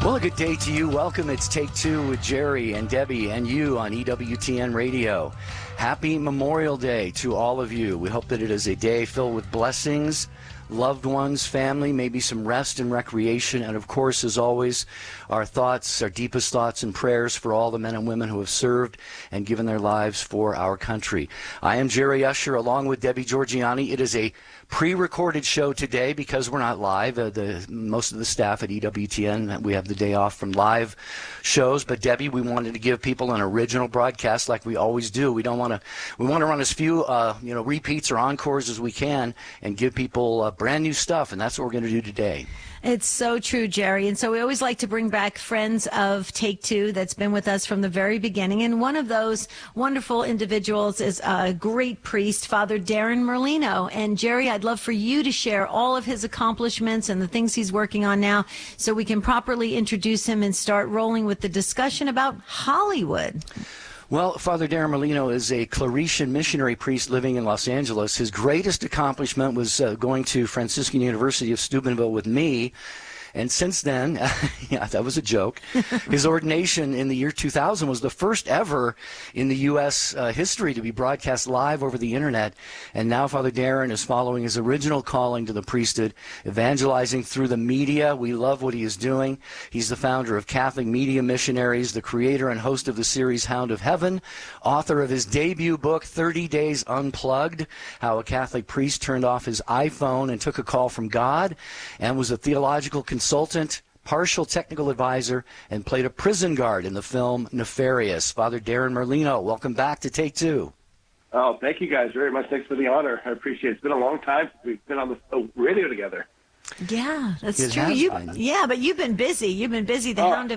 Well, a good day to you. Welcome. It's Take Two with Jerry and Debbie and you on EWTN Radio. Happy Memorial Day to all of you. We hope that it is a day filled with blessings, loved ones, family, maybe some rest and recreation, and of course, as always, our thoughts, our deepest thoughts and prayers for all the men and women who have served and given their lives for our country. I am Jerry Usher along with Debbie Georgianni. It is a pre-recorded show today because we're not live. Most of the staff at EWTN, we have the day off from live shows. But Debbie, we wanted to give people an original broadcast like we always do. We want to run as few repeats or encores as we can and give people brand new stuff, and that's what we're going to do today. It's so true, Jerry. And so we always like to bring back friends of Take Two that's been with us from the very beginning. And one of those wonderful individuals is a great priest, Father Darren Merlino. And Jerry, I'd love for you to share all of his accomplishments and the things he's working on now so we can properly introduce him and start rolling with the discussion about Hollywood. Well, Father Darren Merlino is a Claretian missionary priest living in Los Angeles. His greatest accomplishment was going to Franciscan University of Steubenville with me. And since then, yeah, that was a joke. His ordination in the year 2000 was the first ever in the U.S. History to be broadcast live over the Internet. And now Father Darren is following his original calling to the priesthood, evangelizing through the media. We love what he is doing. He's the founder of Catholic Media Missionaries, the creator and host of the series Hound of Heaven, author of his debut book, 30 Days Unplugged, How a Catholic Priest Turned Off His iPhone and Took a Call from God, and was a theological consultant, partial technical advisor, and played a prison guard in the film Nefarious. Father Darren Merlino, welcome back to Take Two. Oh, thank you guys very much. Thanks for the honor. I appreciate it. It's been a long time since we've been on the radio together. Yeah, that's true. Yeah, but you've been busy. You've been busy. The Hound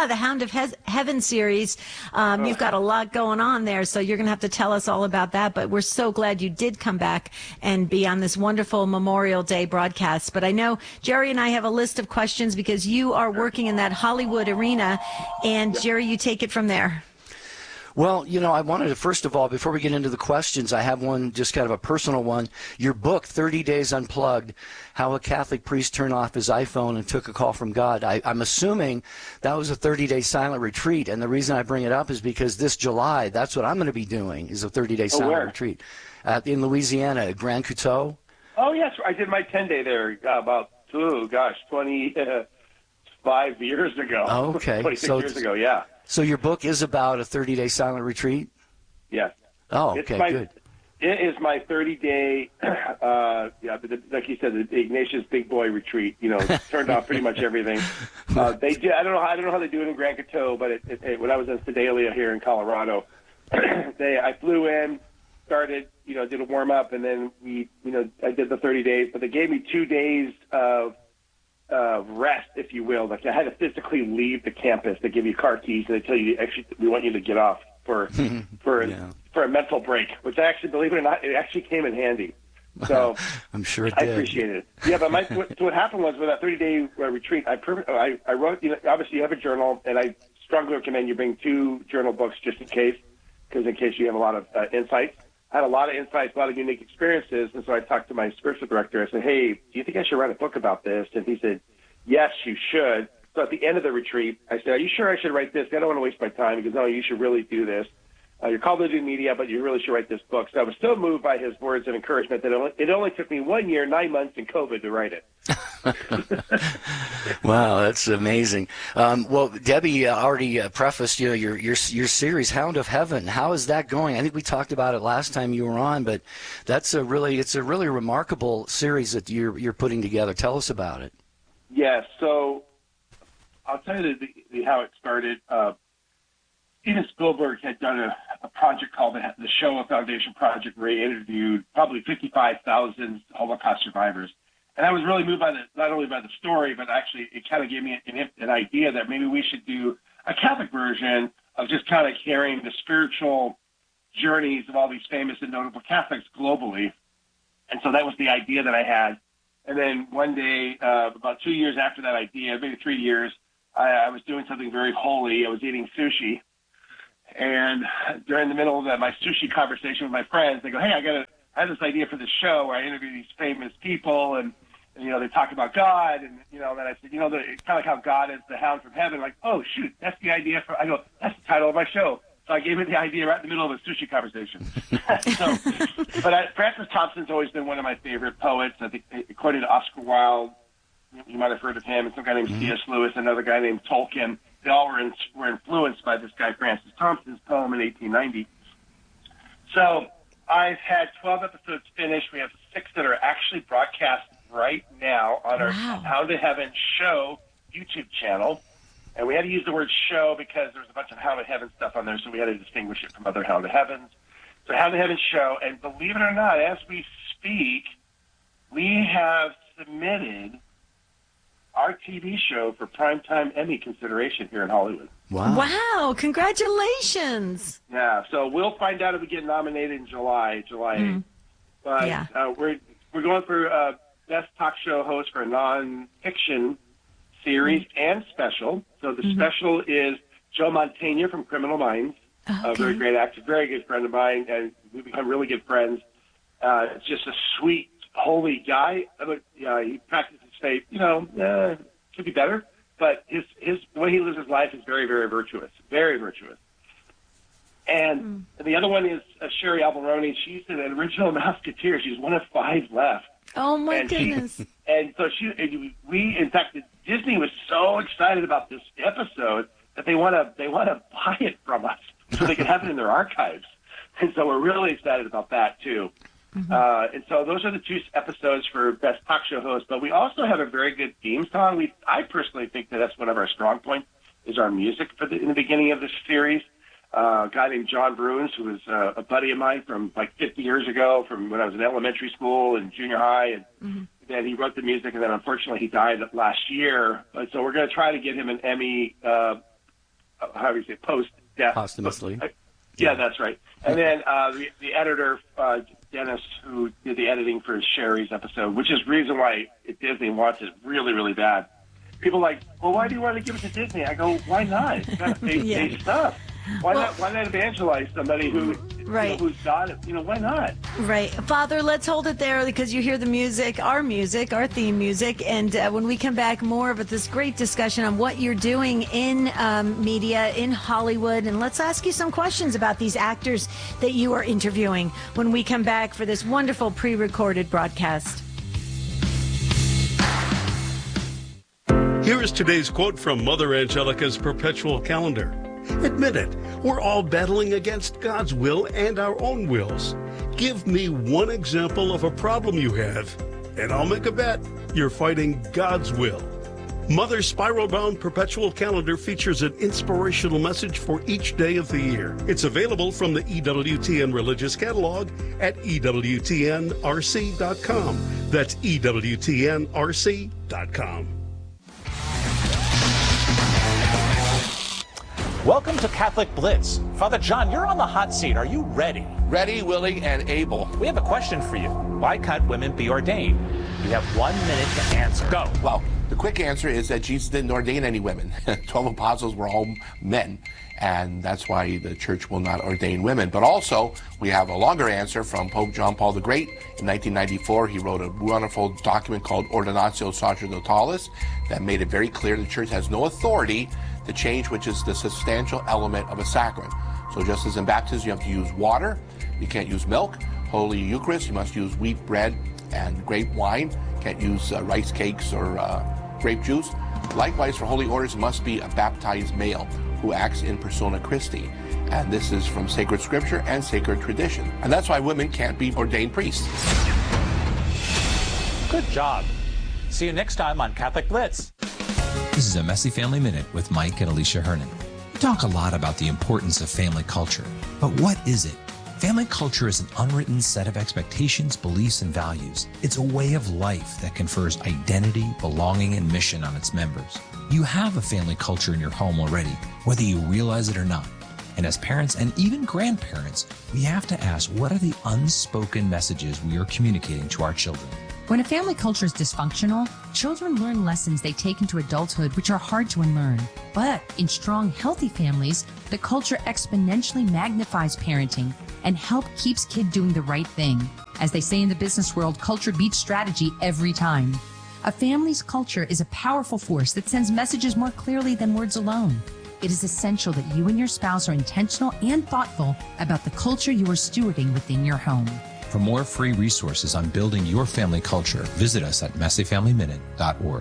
of Heaven series. You've got a lot going on there, so you're going to have to tell us all about that. But we're so glad you did come back and be on this wonderful Memorial Day broadcast. But I know Jerry and I have a list of questions because you are working in that Hollywood arena, and Jerry, you take it from there. Well, I wanted to, first of all, before we get into the questions, I have one, just kind of a personal one. Your book, 30 Days Unplugged, How a Catholic Priest Turned Off His iPhone and Took a Call from God. I'm assuming that was a 30-day silent retreat, and the reason I bring it up is because this July, that's what I'm going to be doing, is a 30-day silent retreat in Louisiana at Grand Coteau. Oh, yes. I did my 10-day there about, 25 years ago. Oh, okay. 26 years ago, yeah. So your book is about a 30-day silent retreat? Yes. Oh, okay, good. It is my 30-day, like you said, the Ignatius Big Boy retreat. Turned off pretty much everything. They did. I don't know how they do it in Grand Coteau, but when I was in Sedalia here in Colorado, I flew in, started, did a warm up, and then I did the 30 days. But they gave me 2 days of rest, if you will. Like I had to physically leave the campus. They give you car keys and they tell you, actually, we want you to get off for a mental break, which actually, believe it or not, it actually came in handy. So I'm sure it did. I appreciate it. Yeah, but what happened was with that 30-day retreat, I wrote, obviously you have a journal, and I strongly recommend you bring 2 journal books just in case you have a lot of insights. I had a lot of insights, a lot of unique experiences, and so I talked to my spiritual director. I said, hey, do you think I should write a book about this? And he said, yes, you should. So at the end of the retreat, I said, are you sure I should write this? I don't want to waste my time. He goes, no, you should really do this. You're called to do media, but you really should write this book. So I was so moved by his words of encouragement that it only took me 1 year, 9 months, and COVID to write it. Wow, that's amazing. Well, Debbie already prefaced, your series, Hound of Heaven. How is that going? I think we talked about it last time you were on, but it's a really remarkable series that you're putting together. Tell us about it. Yes. So I'll tell you how it started. Steven Spielberg had done a project called the Shoah Foundation Project, where he interviewed probably 55,000 Holocaust survivors. And I was really moved by not only by the story, but actually it kind of gave me an idea that maybe we should do a Catholic version of just kind of carrying the spiritual journeys of all these famous and notable Catholics globally. And so that was the idea that I had. And then one day, about 2 years after that idea, maybe 3 years, I was doing something very holy. I was eating sushi. And during the middle of my sushi conversation with my friends, they go, hey, I had this idea for this show where I interview these famous people, and they talk about God, and then I said, it's kind of like how God is the hound from heaven. Like, oh shoot, that's the idea for. I go, that's the title of my show. So I gave it the idea right in the middle of a sushi conversation. Francis Thompson's always been one of my favorite poets. I think, according to Oscar Wilde, you might have heard of him, and some guy named C.S. Lewis, another guy named Tolkien. They all were influenced by this guy Francis Thompson's poem in 1890. So I've had 12 episodes finished. We have 6 that are actually broadcast right now on our Hound to Heaven show YouTube channel. And we had to use the word show because there was a bunch of Hound to Heaven stuff on there, so we had to distinguish it from other Hound to Heavens. So Hound to Heaven show, and believe it or not, as we speak, we have submitted our TV show for Primetime Emmy consideration here in Hollywood. Wow, congratulations. Yeah, so we'll find out if we get nominated in July 8th. But we're going for Best Talk Show Host for a non-fiction series and special. So the special is Joe Mantegna from Criminal Minds, a very great actor, very good friend of mine, and we've become really good friends. It's just a sweet, holy guy. He practices faith. Could be better, but the way he lives his life is very, very virtuous, very virtuous. And the other one is Sherry Alberoni. She's an original Musketeer. She's one of 5 left. Oh my goodness! And so in fact, Disney was so excited about this episode that they want to buy it from us so they can have it in their archives. And so we're really excited about that too. And so those are the 2 episodes for Best Talk Show Host. But we also have a very good theme song. I personally think that's one of our strong points is our music in the beginning of this series. A guy named John Bruins, who was a buddy of mine from like 50 years ago, from when I was in elementary school and junior high, and then he wrote the music, and then unfortunately he died last year. So we're going to try to get him an Emmy, how do you say, post-death. Posthumously. Yeah, that's right. And then the editor, Dennis, who did the editing for Sherry's episode, which is the reason why Disney wants it really, really bad. People are like, well, why do you want to give it to Disney? I go, why not? It's got faith-based stuff. Why not evangelize somebody who's got it? Why not? Right. Father, let's hold it there because you hear the music, our theme music. And when we come back, more of this great discussion on what you're doing in media, in Hollywood. And let's ask you some questions about these actors that you are interviewing when we come back for this wonderful pre-recorded broadcast. Here is today's quote from Mother Angelica's perpetual calendar. Admit it, we're all battling against God's will and our own wills. Give me one example of a problem you have, and I'll make a bet you're fighting God's will. Mother's spiral-bound perpetual calendar features an inspirational message for each day of the year. It's available from the EWTN Religious Catalog at EWTNRC.com. That's EWTNRC.com. Welcome to Catholic Blitz. Father John, you're on the hot seat. Are you ready? Ready, willing, and able. We have a question for you. Why can't women be ordained? You have 1 minute to answer. Go. Well, the quick answer is that Jesus didn't ordain any women. 12 apostles were all men, and that's why the church will not ordain women. But also, we have a longer answer from Pope John Paul the Great. In 1994, he wrote a wonderful document called Ordinatio Sacerdotales that made it very clear the church has no authority to change which is the substantial element of a sacrament. So just as in baptism you have to use water, you can't use milk. Holy Eucharist, you must use wheat bread and grape wine. Can't use rice cakes or grape juice. Likewise, for holy orders, it must be a baptized male who acts in persona Christi. And this is from sacred scripture and sacred tradition. And that's why women can't be ordained priests. Good job. See you next time on Catholic Blitz. This is a Messy Family Minute with Mike and Alicia Hernon. We talk a lot about the importance of family culture, but what is it? Family culture is an unwritten set of expectations, beliefs, and values. It's a way of life that confers identity, belonging, and mission on its members. You have a family culture in your home already, whether you realize it or not. And as parents and even grandparents, we have to ask, what are the unspoken messages we are communicating to our children? When a family culture is dysfunctional, children learn lessons they take into adulthood which are hard to unlearn. But in strong, healthy families, the culture exponentially magnifies parenting and keeps kid doing the right thing. As they say in the business world, culture beats strategy every time. A family's culture is a powerful force that sends messages more clearly than words alone. It is essential that you and your spouse are intentional and thoughtful about the culture you are stewarding within your home. For more free resources on building your family culture, visit us at messyfamilyminute.org.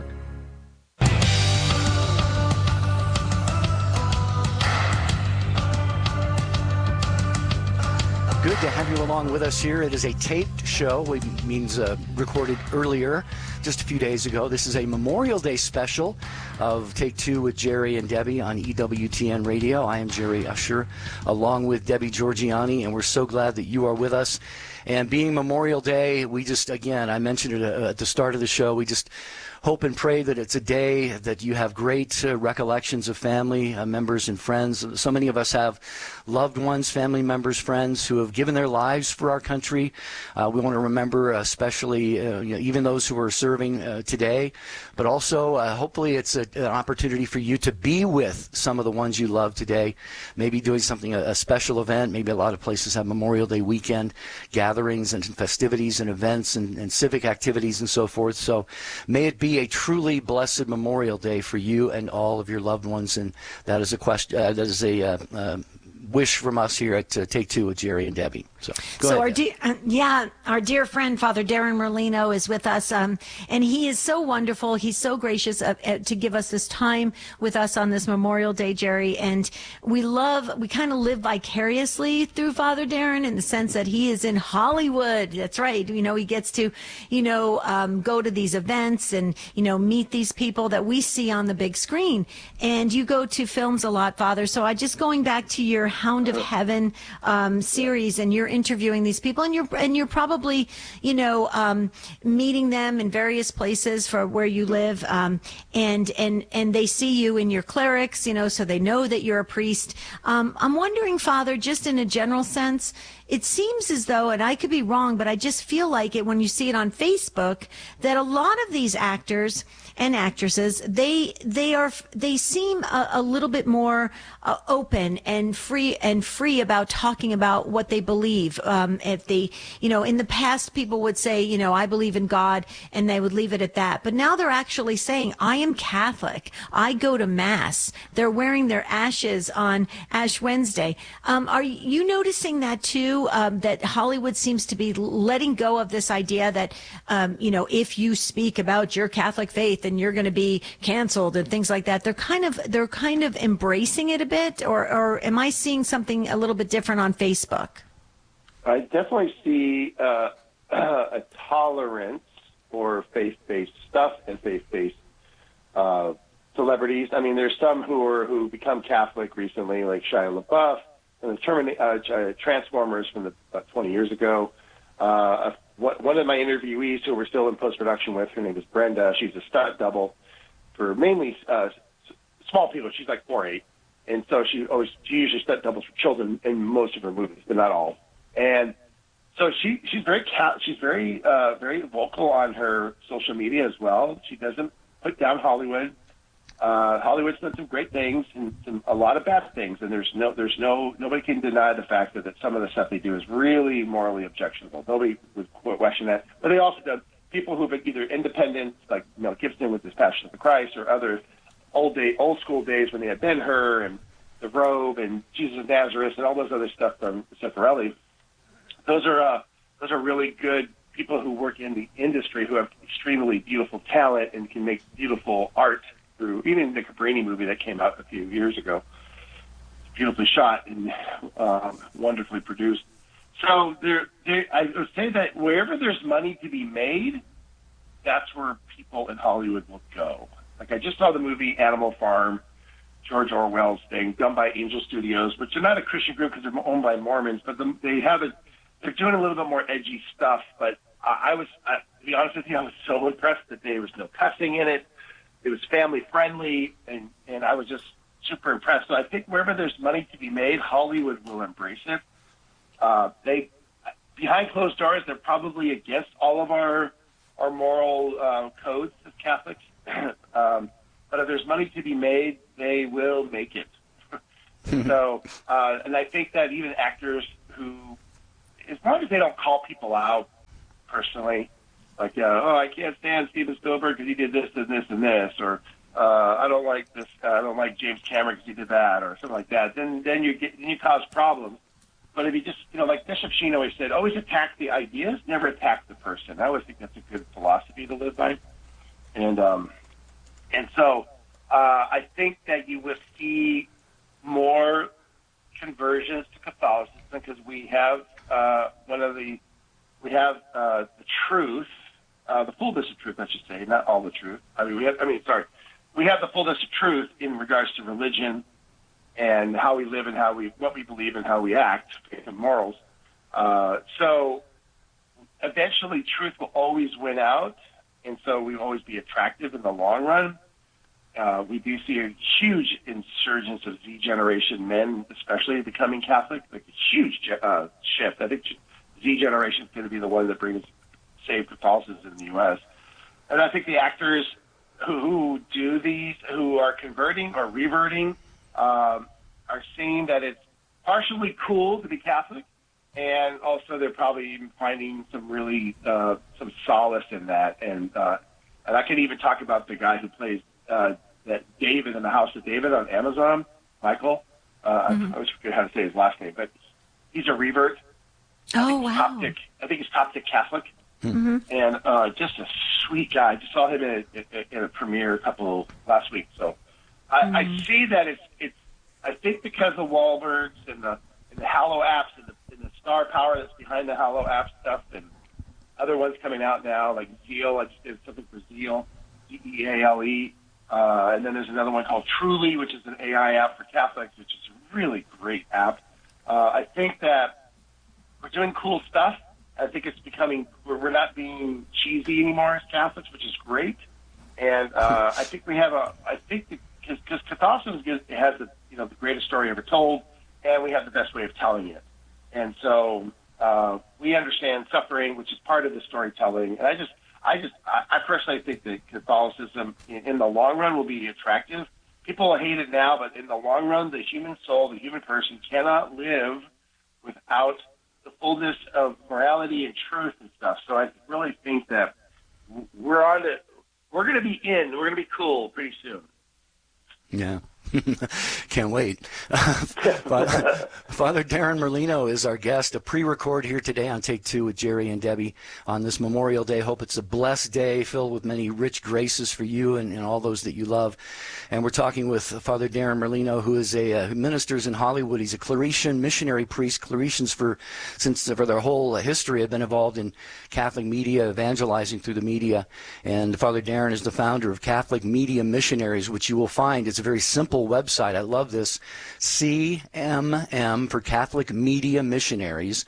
Good to have you along with us here. It is a taped show, which means recorded earlier, just a few days ago. This is a Memorial Day special of Take Two with Jerry and Debbie on EWTN Radio. I am Jerry Usher, along with Debbie Georgiani, and we're so glad that you are with us. And being Memorial Day, we just, again, I mentioned it at the start of the show, we just hope and pray that it's a day that you have great recollections of family members and friends. So many of us have loved ones, family members, friends who have given their lives for our country. We want to remember especially even those who are serving today, but also hopefully it's an opportunity for you to be with some of the ones you love today, maybe doing something, a special event. Maybe a lot of places have Memorial Day weekend gatherings and festivities and events and civic activities and so forth. So may it be a truly blessed Memorial Day for you and all of your loved ones, and that is a question. That is a wish from us here at Take Two with Jerry and Debbie. So ahead, our dear friend Father Darren Merlino is with us, and he is so wonderful. He's so gracious to give us this time with us on this Memorial Day, Jerry. And we kind of live vicariously through Father Darren in the sense that he is in Hollywood. That's right. He gets to, go to these events and, meet these people that we see on the big screen. And you go to films a lot, Father. So going back to your Hound of Heaven series, and you're interviewing these people, and you're probably meeting them in various places for where you live, and they see you in your clerics, so they know that you're a priest. I'm wondering, Father, just in a general sense, it seems as though, and I could be wrong, but I just feel like it when you see it on Facebook, that a lot of these actors and actresses, they seem a little bit more open and free about talking about what they believe. If they, in the past, people would say, I believe in God, and they would leave it at that. But now they're actually saying, I am Catholic. I go to Mass. They're wearing their ashes on Ash Wednesday. Are you noticing that too? That Hollywood seems to be letting go of this idea that, if you speak about your Catholic faith, and you're going to be canceled and things like that. They're kind of embracing it a bit, or am I seeing something a little bit different on Facebook? I definitely see a tolerance for faith-based stuff and faith-based celebrities. I mean, there's some who become Catholic recently, like Shia LaBeouf and the Transformers from about 20 years ago. One of my interviewees who we're still in post-production with, her name is Brenda. She's a stunt double for mainly small people. She's like 4'8", and so she usually stunt doubles for children in most of her movies, but not all. And so she's very vocal on her social media as well. She doesn't put down Hollywood. Hollywood's done some great things and a lot of bad things, and nobody can deny the fact that some of the stuff they do is really morally objectionable. Nobody would question that. But they also done people who've been either independent, like Mel Gibson with his Passion of the Christ, or other old school days when they had Ben-Hur and The Robe and Jesus of Nazareth and all those other stuff from Zeffirelli. Those are really good people who work in the industry who have extremely beautiful talent and can make beautiful art. Through even the Cabrini movie that came out a few years ago, beautifully shot and wonderfully produced. So I would say that wherever there's money to be made, that's where people in Hollywood will go. Like I just saw the movie Animal Farm, George Orwell's thing, done by Angel Studios, which are not a Christian group because they're owned by Mormons, but they're doing a little bit more edgy stuff. But to be honest with you, I was so impressed that there was no cussing in it. It was family friendly, and I was just super impressed. So I think wherever there's money to be made, Hollywood will embrace it. Behind closed doors, they're probably against all of our moral codes as Catholics. But if there's money to be made, they will make it. So, and I think that even actors who, as long as they don't call people out personally, Like, I can't stand Steven Spielberg because he did this and this and this, or I don't like this. I don't like James Cameron because he did that, or something like that. Then you cause problems. But if you just, like Bishop Sheen always said, always attack the ideas, never attack the person. I always think that's a good philosophy to live by. And so I think that you will see more conversions to Catholicism because we have the truth, the fullness of truth, I should say, not all the truth. We have the fullness of truth in regards to religion and how we live and what we believe and how we act, faith and morals. So eventually truth will always win out, and so we will always be attractive in the long run. We do see a huge insurgence of Z generation men, especially becoming Catholic, like a huge shift. I think Z generation is going to be the one that brings saved Catholicism in the U.S. And I think the actors who do these, who are converting or reverting, are seeing that it's partially cool to be Catholic, and also they're probably even finding some really some solace in that. And I can even talk about the guy who plays that David in the House of David on Amazon, Michael. I always forget how to say his last name, but he's a revert. Oh, wow. I think he's Coptic Catholic. And just a sweet guy. I just saw him in a premiere last week. So I see that it's I think because of Wahlbergs and the Hallow apps and the star power that's behind the Hallow app stuff and other ones coming out now, like Zeal. I just did something for Zeal, Zeale. And then there's another one called Truly, which is an AI app for Catholics, which is a really great app. I think that we're doing cool stuff. I think it's becoming, we're not being cheesy anymore as Catholics, which is great. And I think because Catholicism has the greatest story ever told, and we have the best way of telling it. And so we understand suffering, which is part of the storytelling. And I personally think that Catholicism in the long run will be attractive. People hate it now, but in the long run, the human soul, the human person cannot live without the fullness of morality and truth and stuff. So I really think that we're going to be cool pretty soon. Yeah. Can't wait. Father Darren Merlino is our guest, a pre-record here today on Take Two with Jerry and Debbie on this Memorial Day. Hope it's a blessed day filled with many rich graces for you and all those that you love. And we're talking with Father Darren Merlino, who is who ministers in Hollywood. He's a Claretian missionary priest. Claretians for their whole history have been involved in Catholic media, evangelizing through the media. And Father Darren is the founder of Catholic Media Missionaries, which you will find it's a very simple website. I love this. CMM for Catholic Media Missionaries,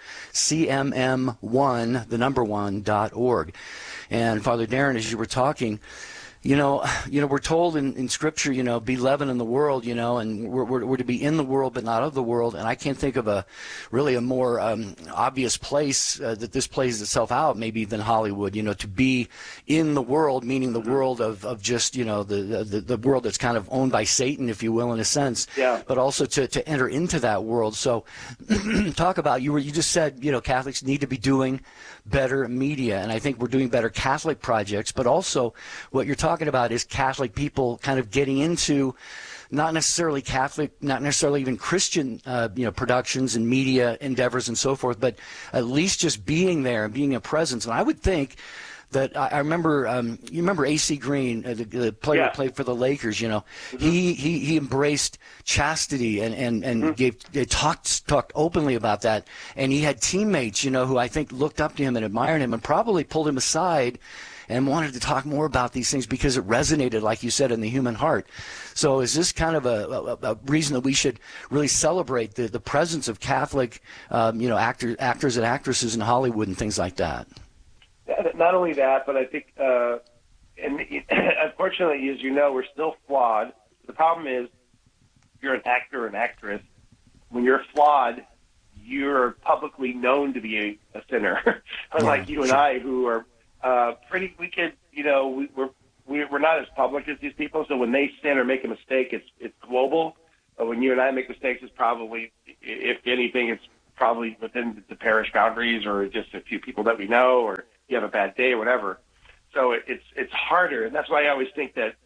CMM1.org. And Father Darren, as you were talking, we're told in Scripture, be leaven in the world, and we're to be in the world but not of the world. And I can't think of a more obvious place that this plays itself out maybe than Hollywood. To be in the world, meaning the world of just the world that's kind of owned by Satan, if you will, in a sense. Yeah. But also to enter into that world. So talk about you just said Catholics need to be doing better media, and I think we're doing better Catholic projects, but also what you're talking about is Catholic people kind of getting into not necessarily Catholic, not necessarily even Christian, productions and media endeavors and so forth, but at least just being there and being a presence. And I would think that I remember, you remember A.C. Green, the player who played for the Lakers, he embraced chastity and talked openly about that. And he had teammates, who I think looked up to him and admired him and probably pulled him aside and wanted to talk more about these things because it resonated, like you said, in the human heart. So is this kind of a reason that we should really celebrate the presence of Catholic, actors and actresses in Hollywood and things like that? Not only that, but I think, and unfortunately, as you know, we're still flawed. The problem is, if you're an actor or an actress, when you're flawed, you're publicly known to be a sinner. Unlike you and I, who are pretty, we could, we're not as public as these people. So when they sin or make a mistake, it's global. But when you and I make mistakes, it's probably, if anything, it's probably within the parish boundaries or just a few people that we know or you have a bad day or whatever. So it's harder, and that's why I always think that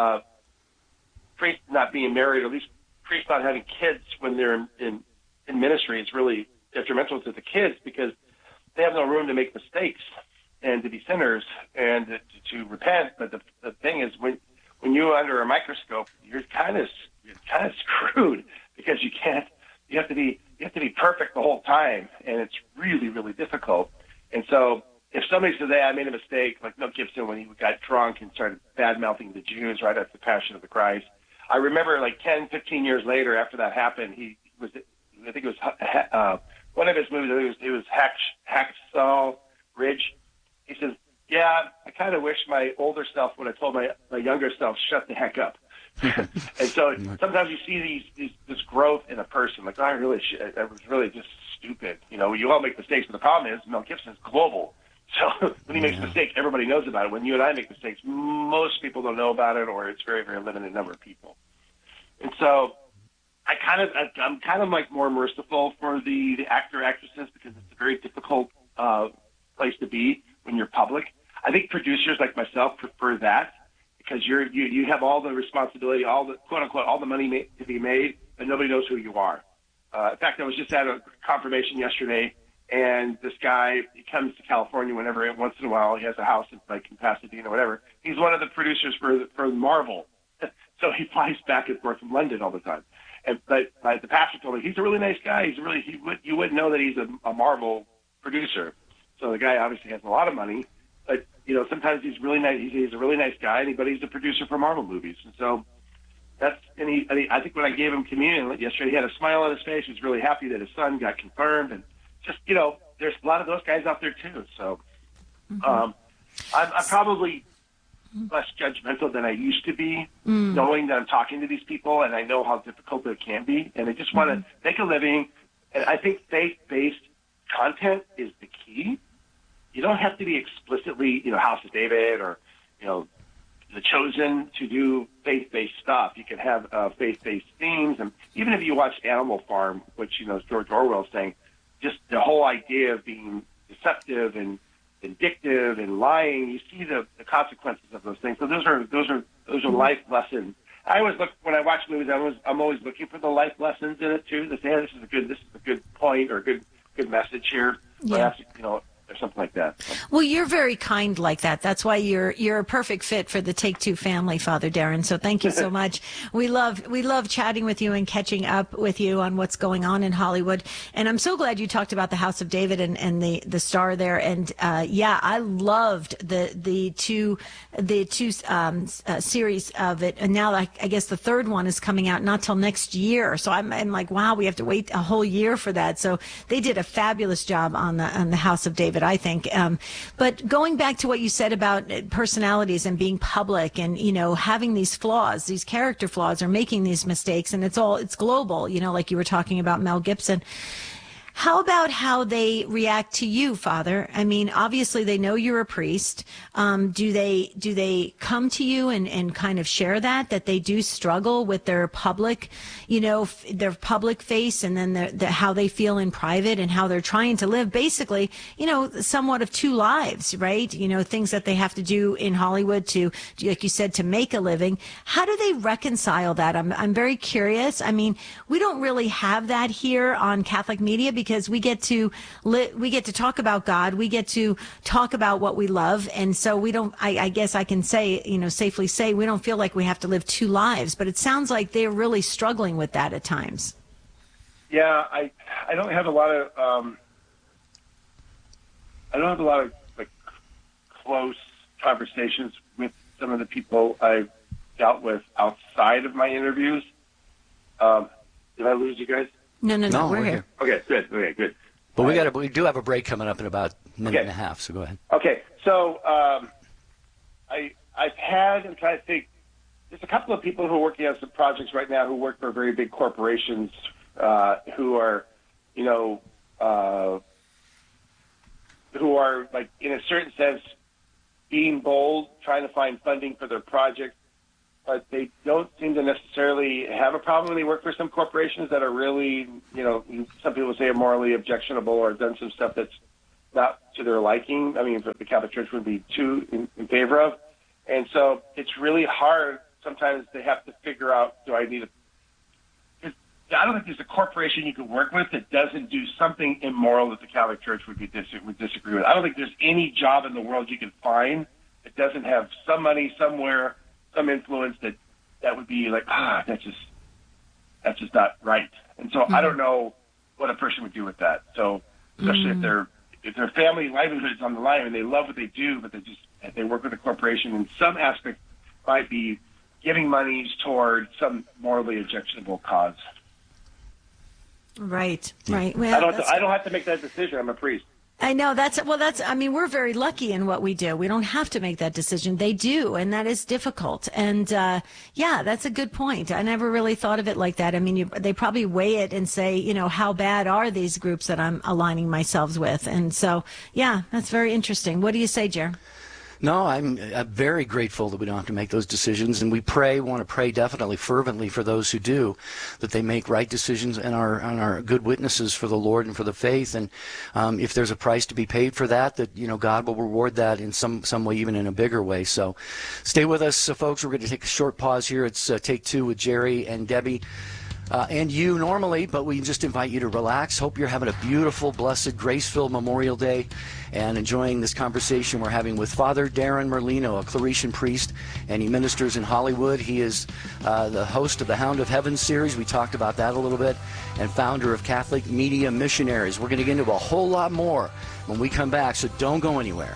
priests not being married, or at least priests not having kids when they're in ministry, is really detrimental to the kids, because they have no room to make mistakes and to be sinners and to repent. But the thing is, when you're under a microscope, you're kind of screwed, because you have to be perfect the whole time, and it's really, really difficult. And so if somebody says, hey, I made a mistake, like Mel Gibson when he got drunk and started bad-mouthing the Jews right after the Passion of the Christ, I remember like 10, 15 years later after that happened, I think it was one of his movies, it was Hacksaw Ridge. He says, yeah, I kind of wish my older self would have told my younger self, shut the heck up. And so sometimes you see this growth in a person, like, I was really just stupid. You know, you all make mistakes, but the problem is Mel Gibson is global. So when he makes a mistake, everybody knows about it. When you and I make mistakes, most people don't know about it, or it's very, very limited number of people. And so I'm kind of like more merciful for the actor, actresses, because it's a very difficult place to be when you're public. I think producers like myself prefer that, because you have all the responsibility, all the quote unquote, all the money to be made, but nobody knows who you are. In fact, I was just at a confirmation yesterday, and this guy, he comes to California once in a while. He has a house in Pasadena or whatever. He's one of the producers for Marvel. So he flies back and forth from London all the time. But the pastor told me he's a really nice guy. You wouldn't know that he's a Marvel producer. So the guy obviously has a lot of money, but sometimes he's really nice. He's a really nice guy, but he's a producer for Marvel movies. And so I think when I gave him communion yesterday, he had a smile on his face. He was really happy that his son got confirmed, and just there's a lot of those guys out there too. So I'm probably less judgmental than I used to be, knowing that I'm talking to these people and I know how difficult it can be, and I just want to make a living. And I think faith-based content is the key. You don't have to be explicitly, House of David or, The Chosen to do faith-based stuff. You can have faith-based themes, and even if you watch Animal Farm, which is George Orwell saying, just the whole idea of being deceptive and vindictive and lying, you see the consequences of those things. So those are life lessons. I always look, when I watch movies, I'm always looking for the life lessons in it too. To say, hey, this is a good point or a good message here. Yeah. Perhaps, or something like that. Well, you're very kind like that. That's why you're a perfect fit for the Take Two family, Father Darren. So thank you so much. We love chatting with you and catching up with you on what's going on in Hollywood. And I'm so glad you talked about the House of David and the star there. And I loved the two series of it. And now I guess the third one is coming out not till next year. So I'm like, wow, we have to wait a whole year for that. So they did a fabulous job on the House of David, I think. But going back to what you said about personalities and being public and, having these flaws, these character flaws, or making these mistakes, and it's global, like you were talking about Mel Gibson. How about how they react to you, Father? I mean, obviously they know you're a priest. Do they come to you and kind of share that they do struggle with their public, their public face, and then how they feel in private, and how they're trying to live basically, somewhat of two lives, right? Things that they have to do in Hollywood to, like you said, to make a living. How do they reconcile that? I'm very curious. I mean, we don't really have that here on Catholic media, because we get to talk about God, we get to talk about what we love, and so we don't. I guess I can say, safely say, we don't feel like we have to live two lives. But it sounds like they're really struggling with that at times. Yeah, I don't have a lot of like close conversations with some of the people I've dealt with outside of my interviews. Did I lose you guys? No, we're here. Okay, good. But we do have a break coming up in about a minute and a half, so go ahead. Okay, so I've had, I'm trying to think, there's a couple of people who are working on some projects right now who work for very big corporations who are, who are, like, in a certain sense, being bold, trying to find funding for their project, but they don't seem to necessarily have a problem when they work for some corporations that are really, some people say are morally objectionable or done some stuff that's not to their liking. I mean, the Catholic Church would be too in favor of. And so it's really hard. Sometimes they have to figure out, do I need I don't think there's a corporation you could work with that doesn't do something immoral that the Catholic Church would disagree with. I don't think there's any job in the world you can find that doesn't have some money somewhere, some influence that would be like, that's just not right. And so I don't know what a person would do with that. So especially if their family livelihood is on the line and they love what they do, but they work with a corporation in some aspect might be giving monies toward some morally objectionable cause. Right. Well, I don't have to make that decision. I'm a priest. I know I mean, we're very lucky in what we do. We don't have to make that decision. They do, and that is difficult. And that's a good point. I never really thought of it like that. I mean, they probably weigh it and say, how bad are these groups that I'm aligning myself with? And so, that's very interesting. What do you say, Jer? No, I'm very grateful that we don't have to make those decisions, and we want to pray definitely fervently for those who do, that they make right decisions and are good witnesses for the Lord and for the faith. And if there's a price to be paid for that, God will reward that in some way, even in a bigger way. So stay with us, folks. We're going to take a short pause here. It's Take Two with Jerry and Debbie. And you normally, but we just invite you to relax. Hope you're having a beautiful, blessed, grace-filled Memorial Day and enjoying this conversation we're having with Father Darren Merlino, a Claretian priest, and he ministers in Hollywood. He is the host of the Hound of Heaven series. We talked about that a little bit, and founder of Catholic Media Missionaries. We're going to get into a whole lot more when we come back, so don't go anywhere.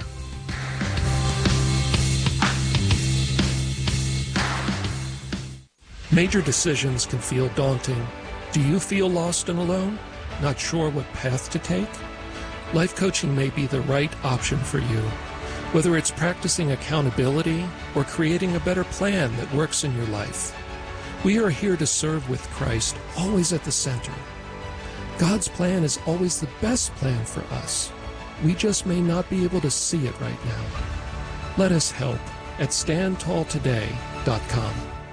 Major decisions can feel daunting. Do you feel lost and alone? Not sure what path to take? Life coaching may be the right option for you. Whether it's practicing accountability or creating a better plan that works in your life. We are here to serve with Christ, always at the center. God's plan is always the best plan for us. We just may not be able to see it right now. Let us help at standtalltoday.com.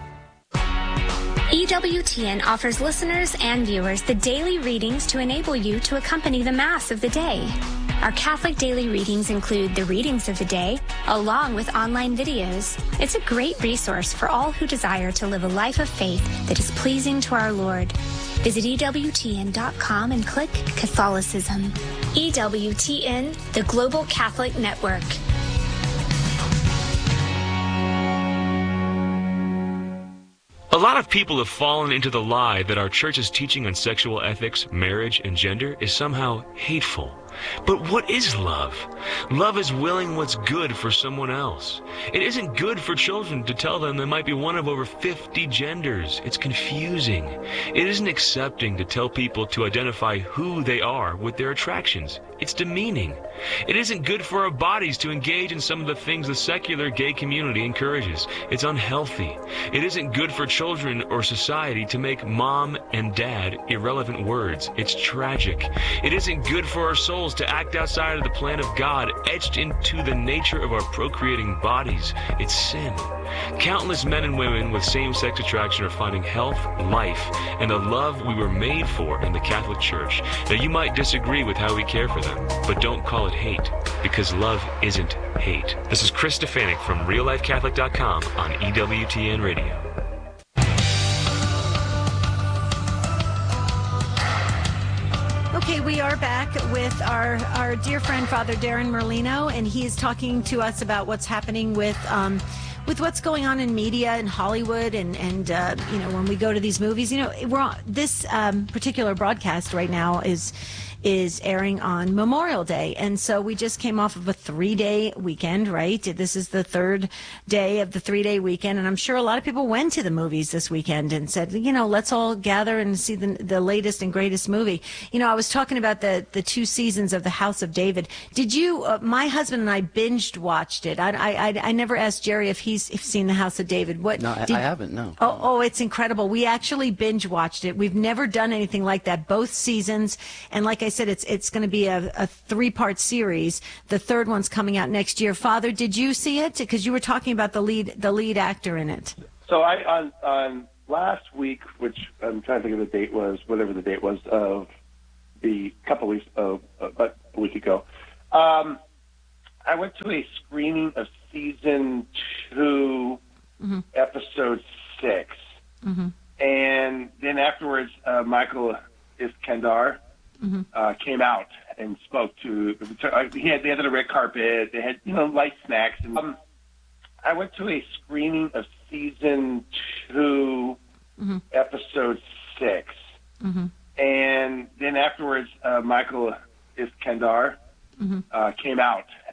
EWTN offers listeners and viewers the daily readings to enable you to accompany the Mass of the day. Our Catholic daily readings include the readings of the day, along with online videos. It's a great resource for all who desire to live a life of faith that is pleasing to our Lord. Visit EWTN.com and click Catholicism. EWTN, the Global Catholic Network. A lot of people have fallen into the lie that our church's teaching on sexual ethics, marriage, and gender is somehow hateful. But what is love? Love is willing what's good for someone else. It isn't good for children to tell them they might be one of over 50 genders. It's confusing. It isn't accepting to tell people to identify who they are with their attractions. It's demeaning. It isn't good for our bodies to engage in some of the things the secular gay community encourages. It's unhealthy. It isn't good for children or society to make mom and dad irrelevant words. It's tragic. It isn't good for our souls to act outside of the plan of God, etched into the nature of our procreating bodies. It's sin. Countless men and women with same-sex attraction are finding health, life, and the love we were made for in the Catholic Church. Now, you might disagree with how we care for them, but don't call it hate, because love isn't hate. This is Chris Stefanik from RealLifeCatholic.com on EWTN Radio. Okay, we are back with our dear friend, Father Darren Merlino, and he is talking to us about what's happening with what's going on in media in Hollywood, and when we go to these movies, we're on this particular broadcast right now is airing on Memorial Day. And so we just came off of a 3-day weekend, right? This is the third day of the 3-day weekend. And I'm sure a lot of people went to the movies this weekend and said, let's all gather and see the latest and greatest movie. I was talking about the 2 seasons of The House of David. Did you, my husband and I binged watched it. I never asked Jerry if he's seen The House of David. No, I haven't, no. Oh, it's incredible. We actually binge watched it. We've never done anything like that. Both seasons. And like I said, it's going to be a 3-part series. The third one's coming out next year. Father, did you see it? Because you were talking about the lead actor in it. So on last week, which I'm trying to think of the date was, whatever the date was of the couple weeks about a week ago, I went to a screening of season 2, episode 6. And then afterwards, Michael Iskandar came out and spoke to. They had the red carpet. They had light snacks. And, I went to a screening of season 2, episode 6. And then afterwards, Michael Iskandar came out